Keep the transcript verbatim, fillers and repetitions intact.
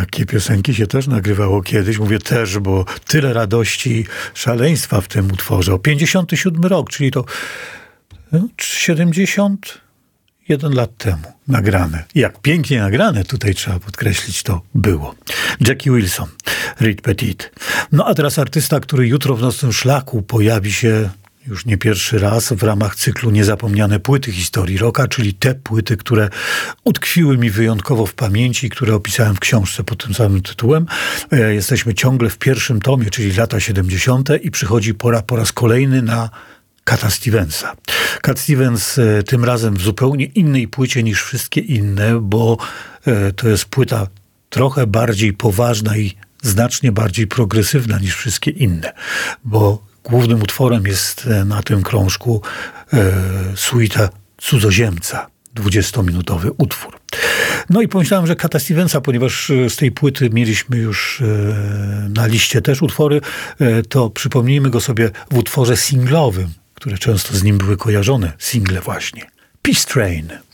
Takie piosenki się też nagrywało kiedyś. Mówię też, bo tyle radości, szaleństwa w tym utworze. O pięćdziesiąty siódmy rok, czyli to no, siedemdziesiąt jeden lat temu nagrane. Jak pięknie nagrane, tutaj trzeba podkreślić, to było. Jackie Wilson, Reed Petit. No a teraz artysta, który jutro w Nocnym Szlaku pojawi się już nie pierwszy raz w ramach cyklu Niezapomniane płyty historii rocka, czyli te płyty, które utkwiły mi wyjątkowo w pamięci, które opisałem w książce pod tym samym tytułem. E, jesteśmy ciągle w pierwszym tomie, czyli lata siedemdziesiąte i przychodzi pora po raz kolejny na Cata Stevensa. Cat Stevens e, tym razem w zupełnie innej płycie niż wszystkie inne, bo e, to jest płyta trochę bardziej poważna i znacznie bardziej progresywna niż wszystkie inne, bo głównym utworem jest na tym krążku e, suita Cudzoziemca, dwudziestominutowy utwór. No i pomyślałem, że Cata Stevensa, ponieważ z tej płyty mieliśmy już e, na liście też utwory, e, to przypomnijmy go sobie w utworze singlowym, które często z nim były kojarzone, single właśnie. Peace Train.